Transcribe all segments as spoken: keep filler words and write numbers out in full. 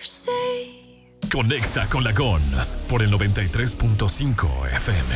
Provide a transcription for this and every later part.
Conexa con la Gons por el noventa y tres punto cinco F M.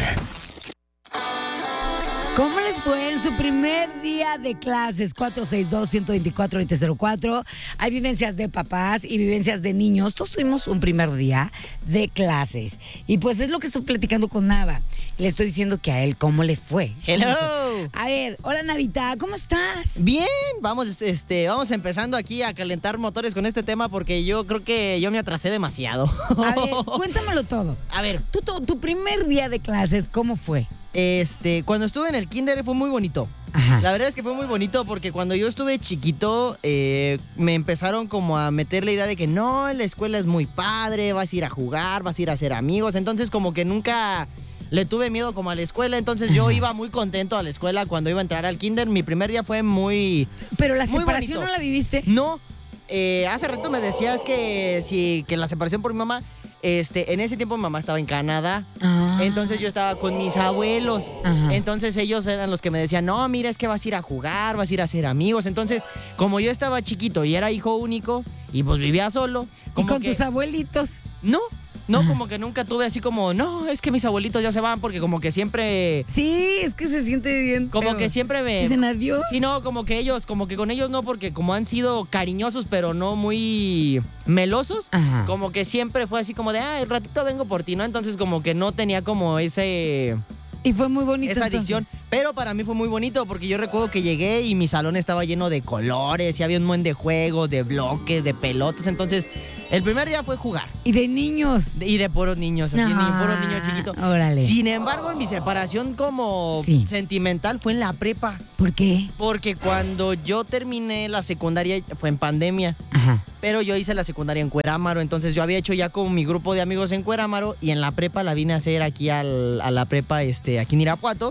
¿Cómo les fue en su primer día de clases? cuatro seis dos, uno dos cuatro, dos cero cero cuatro. Hay vivencias de papás y vivencias de niños. Todos tuvimos un primer día de clases. Y pues es lo que estoy platicando con Nava. Le estoy diciendo que a él cómo le fue. Hello. A ver, hola Navita, ¿cómo estás? Bien, vamos, este, vamos empezando aquí a calentar motores con este tema porque yo creo que yo me atrasé demasiado. A ver, cuéntamelo todo. A ver, Tu, tu, tu primer día de clases, ¿cómo fue? este, cuando estuve en el kinder fue muy bonito. Ajá. La verdad es que fue muy bonito porque cuando yo estuve chiquito eh, me empezaron como a meter la idea de que no, la escuela es muy padre, vas a ir a jugar, vas a ir a hacer amigos. Entonces como que nunca le tuve miedo como a la escuela. Entonces yo iba muy contento a la escuela cuando iba a entrar al kinder. Mi primer día fue muy... Pero la muy separación bonito. no la viviste. No, eh, hace rato me decías que, sí, que la separación por mi mamá... Este, en ese tiempo mi mamá estaba en Canadá, Ah. entonces yo estaba con mis abuelos. Ajá. Entonces ellos eran los que me decían, no, mira, es que vas a ir a jugar, vas a ir a hacer amigos. Entonces, como yo estaba chiquito y era hijo único y pues vivía solo, ¿Y como con que... tus abuelitos? No, no, Ajá. como que nunca tuve así como, no, es que mis abuelitos ya se van, porque como que siempre, Sí, es que se siente bien. como feo. que siempre me... Dicen adiós. Sí, no, como que ellos, como que con ellos no, porque como han sido cariñosos, pero no muy melosos, Ajá. como que siempre fue así como de, ah, el ratito vengo por ti, ¿no? Entonces como que no tenía como ese... Y fue muy bonito. esa adicción. entonces. Pero para mí fue muy bonito porque yo recuerdo que llegué y mi salón estaba lleno de colores y había un buen de juegos, de bloques, de pelotas. Entonces, el primer día fue jugar. Y de niños. De- y de puros niños, así, Ah, ni puros niños chiquitos. Órale. Sin embargo, mi separación como Sí. sentimental fue en la prepa. ¿Por qué? Porque cuando yo terminé la secundaria fue en pandemia. Ajá. Pero yo hice la secundaria en Cuerámaro, entonces yo había hecho ya con mi grupo de amigos en Cuerámaro y en la prepa la vine a hacer aquí al- a la prepa este, aquí en Irapuato.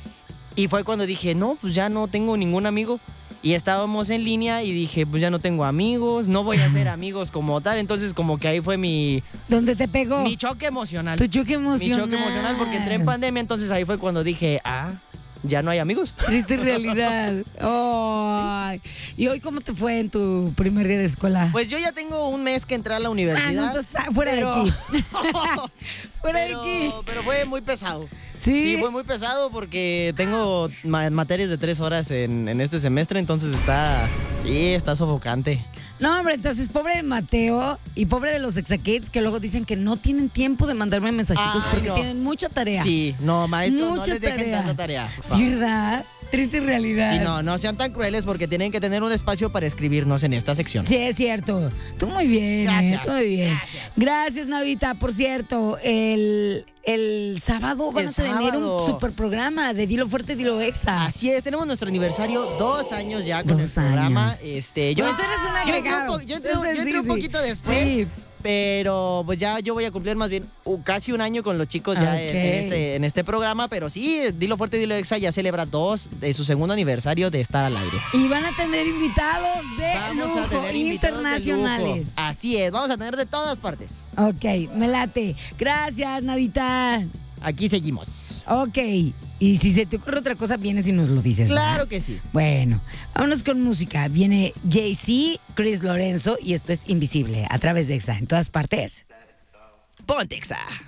Y fue cuando dije, no, pues ya no tengo ningún amigo. Y estábamos en línea y dije, pues ya no tengo amigos, no voy a hacer amigos como tal. Entonces como que ahí fue mi, ¿Dónde te pegó? mi choque emocional. Tu choque Mi emocional. choque emocional porque entré en pandemia, entonces ahí fue cuando dije, ah, ya no hay amigos. Triste realidad. Ay. ¿Y hoy cómo te fue en tu primer día de escuela? Pues yo ya tengo un mes que entré a la ah, universidad. no, entonces ah, fuera pero- de aquí. Fuera pero, de aquí. pero fue muy pesado. Sí. Sí, fue muy pesado porque tengo ma- materias de tres horas en, en este semestre, entonces está, sí, está sofocante. No, hombre, entonces pobre de Mateo y pobre de los Exacates que luego dicen que no tienen tiempo de mandarme mensajitos Ay, porque no. tienen mucha tarea. Sí, no, maestros, Mucha no les dejen tarea. tanta tarea. por Sí, favor. ¿verdad? Triste realidad. Sí, no, no sean tan crueles porque tienen que tener un espacio para escribirnos en esta sección. Sí, es cierto. Tú muy bien, Gracias, eh, tú muy bien. gracias. Gracias, Navita. Por cierto, el, el sábado van El a tener sábado. un super programa de Dilo Fuerte, Dilo Exa. Así es, tenemos nuestro aniversario, dos años ya con Dos el programa. años. Este, yo, Pero tú eres un yo entré un, agregado. po- yo entré, Entonces, yo entré sí, un sí. poquito después. Sí. Pero pues ya yo voy a cumplir más bien uh, casi un año con los chicos ya en, Ok. en este, en este programa. Pero sí, Dilo Fuerte, Dilo Exa ya celebra dos de su segundo aniversario de estar al aire. Y van a tener invitados de Vamos lujo, a tener invitados de internacionales. lujo. Así es, vamos a tener de todas partes. Ok, me late. Gracias, Navita. Aquí seguimos. Ok, y si se te ocurre otra cosa, vienes y nos lo dices. ¿verdad? Claro que sí. Bueno, vámonos con música. Viene Jay-Z, Chris Lorenzo y esto es Invisible a través de Exa en todas partes. Ponte Exa.